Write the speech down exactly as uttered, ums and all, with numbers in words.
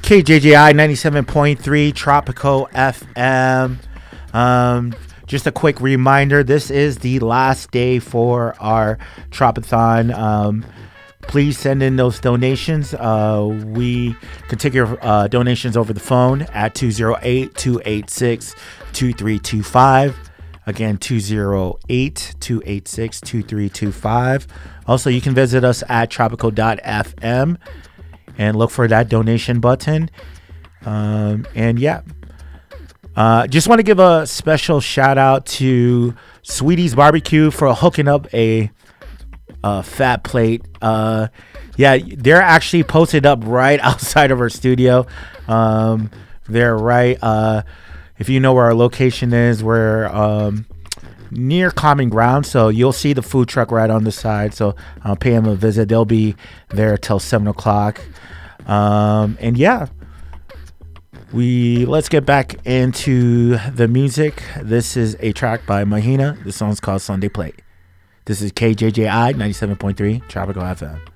K J J I ninety-seven point three Tropical F M. Um, just a quick reminder, this is the last day for our Tropathon. Um, please send in those donations. Uh, we can take your uh, donations over the phone at two oh eight, two eight six, two three two five. Again, two oh eight, two eight six, two three two five. Also, you can visit us at tropical dot f m and look for that donation button. Um, and yeah, uh, just want to give a special shout out to Sweetie's Barbecue for hooking up a, a fat plate. Uh, yeah, they're actually posted up right outside of our studio. Um, they're right. Uh, if you know where our location is, we're um, near Common Ground, so you'll see the food truck right on the side. So I'll pay them a visit. They'll be there till seven o'clock. Um, and yeah, we let's get back into the music. This is a track by Mahina. The song's called Sunday Plate. This is K J J I ninety-seven point three Tropical F M.